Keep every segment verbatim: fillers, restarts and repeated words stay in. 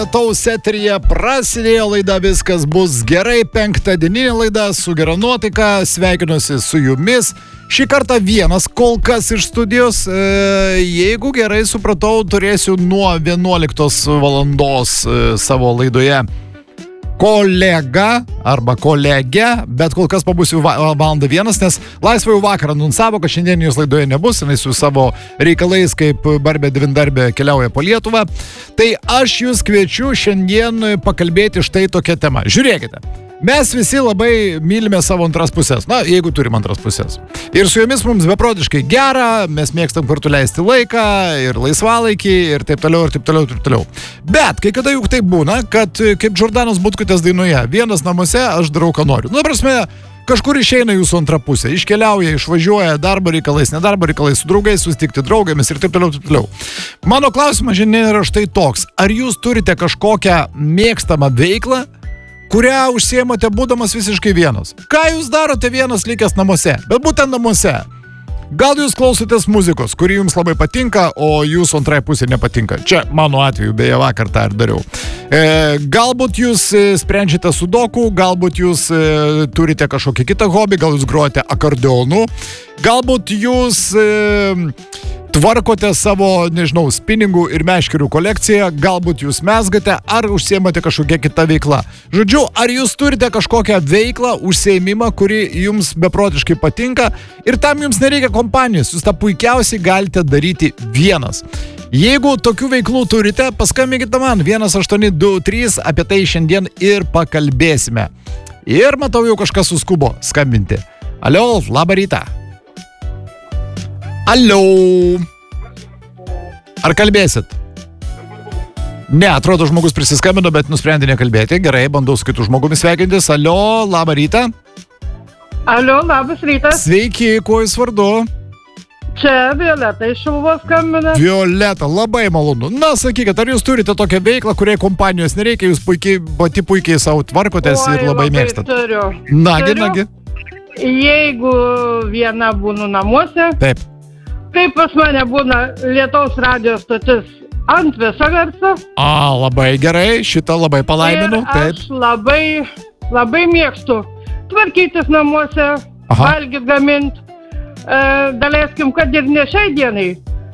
Taus eteryje prasidėjo laida Viskas bus gerai, penktadieninė laida su gera nuotaika, sveikinuosi su jumis. Šį kartą vienas kol kas iš studijos, e, jeigu gerai supratau, turėsiu nuo vienuoliktos valandos e, savo laidoje kolega arba kolegė, bet kol kas pabūsiu valandą vienas, nes laisvąjų vakarą anonsavo, kad šiandien jūs laidoje nebus, jinai su savo reikalais kaip barbė devindarbė keliauja po Lietuvą. Tai aš jūs kviečiu šiandien pakalbėti štai tokią temą. Žiūrėkite, mes visi labai mylime savo antras pusės, na, jeigu turim antras pusės. Ir su jomis mums beprotiškai gera, mes mėgstam kartu leisti laiką ir laisvalaikį ir taip toliau, ir taip toliau, ir taip toliau. Bet kai kada juk taip būna, kad kaip Džordanos Butkutės dainoje, vienas namuose, aš darau, ką noriu. Nu, prasme, kažkur išeina jūsų antra pusė, iškeliauja, išvažiuoja darbo reikalais, nedarbo reikalais, su draugais, susitikti draugėmis ir taip toliau, taip toliau. Mano klausimas šiandien yra štai toks. Ar jūs turite kažkokią mėgstamą veiklą, kurią užsiemate būdamas visiškai vienas? Ką jūs darote vienas likęs namuose? Bet būtent namuose. Gal jūs klausotės muzikos, kuri jums labai patinka, o jūsų antrai pusė nepatinka. Čia mano atveju, beje, vakar tą ir dariau. E, galbūt jūs sprendžiate sudoku, galbūt jūs e, turite kažkokį kitą hobį, gal jūs grojate akordeonu, galbūt jūs e, tvarkote savo, nežinau, spiningų ir meškerių kolekciją, galbūt jūs mezgate ar užsiemate kažkokią kitą veiklą. Žodžiu, ar jūs turite kažkokią veiklą, užsiėmimą, kuri jums beprotiškai patinka ir tam jums nereikia kompanijos, jūs tą puikiausiai galite daryti vienas. Jeigu tokių veiklų turite, paskambinkite man vienas aštuoni du trys, apie tai šiandien ir pakalbėsime. Ir matau, jau kažkas suskubo skambinti. Alio, labą rytą. Alio. Ar kalbėsit? Ne, atrodo, žmogus prisiskambino, bet nusprendė nekalbėti. Gerai, bandau su kitų žmogumi sveikintis. Alio, labą rytą. Alio, labas rytas. Sveiki, kuo jūs vardu? Čia Violeta iš Šiluvos skambina. Violeta, labai malonu. Na, sakykit, ar jūs turite tokią veiklą, kuriai kompanijos nereikia, jūs puikiai, pati puikiai savo tvarkotės Oi, ir labai, labai mėgstat? Turiu. Nagi, turiu. nagi. Jeigu viena būnu namuose, Taip. kaip pas mane būna Lietuvos radijo stotis ant viso garso. A, labai gerai, šitą labai palaiminu. Ir aš labai, labai mėgstu tvarkytis namuose, Aha. valgyt, gamint. E, daleiskim, kad ir ne šiai dienai.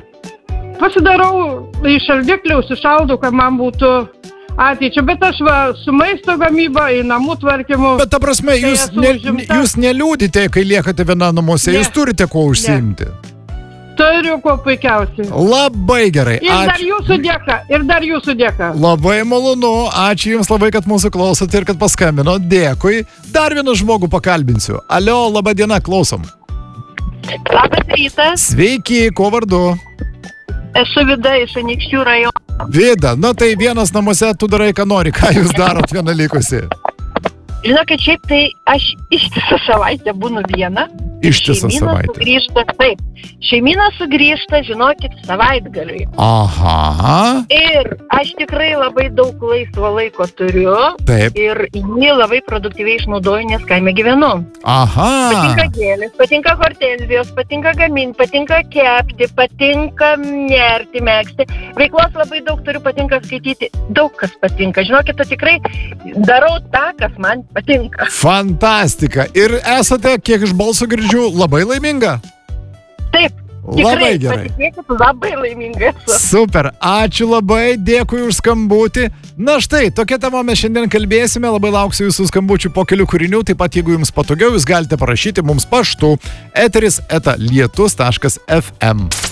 Pasidarau iš šaldiklių, užsišaldau, kad man būtų ateičiau, bet aš va, su maisto gamyba, į namų tvarkymu. Bet ta prasme, jūs, ne, jūs neliūdite, kai liekate viena namuose, Ne. jūs turite ko užsiimti. Turiu ko puikiausiai. Labai gerai. Ir dar jūsų dėka, ir dar jūsų dėka. Labai malonu, ačiū jums labai, kad mūsų klausote ir kad paskambino. Dėkui. Dar vieną žmogų pakalbinsiu. Alio, laba diena, klausom. Labas rytas, Sveiki, kuo vardu? esu Vida iš Anykščių rajono. Vida, na tai vienas namuose, tu darai, ką nori. Ką jūs darot viena likusi? Žinokit, šiaip tai aš ištisą savaitę būnu viena. Ištisą Šeimyna savaitę. Sugrįžta, taip. Šeimyna sugrįžta, žinokit, savaitgaliui. Aha. Ir aš tikrai labai daug laisvo laiko turiu. Taip. Ir jį labai produktyviai išnaudoju, nes kaime gyvenu. Aha. Patinka gėlės, patinka hortenzijos, patinka gaminti, patinka kepti, patinka nerti, megzti. Veiklos labai daug turiu, patinka skaityti. Daug kas patinka. Žinokit, aš tikrai darau tą, kas man patinka. Fantastika. Ir esate, kiek iš balso girdžiu, labai laiminga. Taip, Labai tikrai, gerai. patikėkit, labai laiminga esu. Super, ačiū labai, dėkui už skambutį. Na štai, tokia tema mes šiandien kalbėsime, labai lauksiu jūsų skambučių po kelių kūrinių, taip pat jeigu jums patogiau, jūs galite parašyti mums paštu eteris eta lietus taškas ef em.